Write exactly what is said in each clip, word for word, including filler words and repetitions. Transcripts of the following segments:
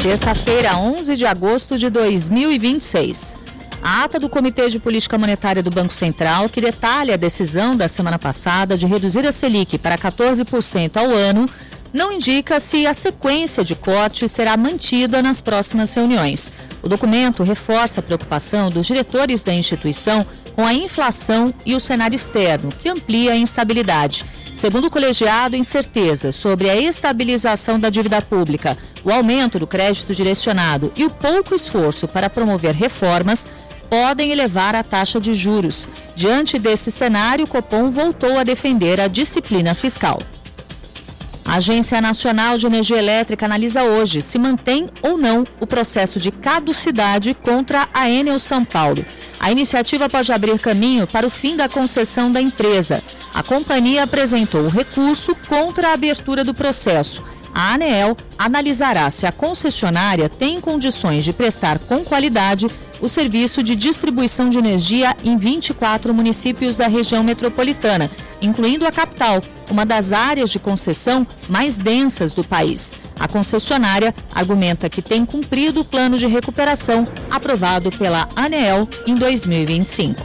Terça-feira, onze de agosto de dois mil e vinte e seis. A ata do Comitê de Política Monetária do Banco Central, que detalha a decisão da semana passada de reduzir a Selic para quatorze por cento ao ano, não indica se a sequência de corte será mantida nas próximas reuniões. O documento reforça a preocupação dos diretores da instituição com a inflação e o cenário externo, que amplia a instabilidade. Segundo o colegiado, incertezas sobre a estabilização da dívida pública, o aumento do crédito direcionado e o pouco esforço para promover reformas podem elevar a taxa de juros. Diante desse cenário, o Copom voltou a defender a disciplina fiscal. A Agência Nacional de Energia Elétrica analisa hoje se mantém ou não o processo de caducidade contra a Enel São Paulo. A iniciativa pode abrir caminho para o fim da concessão da empresa. A companhia apresentou o recurso contra a abertura do processo. A ANEEL analisará se a concessionária tem condições de prestar com qualidade o serviço de distribuição de energia em vinte e quatro municípios da região metropolitana, incluindo a capital, uma das áreas de concessão mais densas do país. A concessionária argumenta que tem cumprido o plano de recuperação aprovado pela ANEEL em dois mil e vinte e cinco.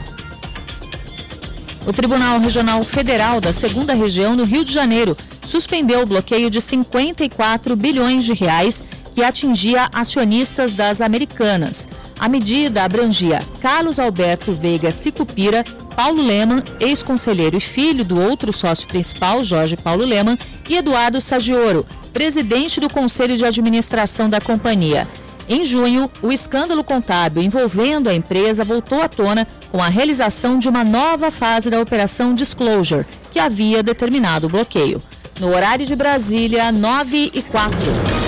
O Tribunal Regional Federal da segunda Região, no Rio de Janeiro, suspendeu o bloqueio de cinquenta e quatro bilhões de reais que atingia acionistas das Americanas. A medida abrangia Carlos Alberto Veiga Sicupira, Paulo Lemann, ex-conselheiro e filho do outro sócio principal, Jorge Paulo Lemann, e Eduardo Saggioro, presidente do Conselho de Administração da companhia. Em junho, o escândalo contábil envolvendo a empresa voltou à tona com a realização de uma nova fase da Operação Disclosure, que havia determinado o bloqueio. No horário de Brasília, nove e quatro.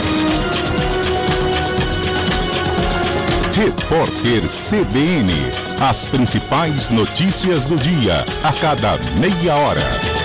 Repórter C B N. As principais notícias do dia, a cada meia hora.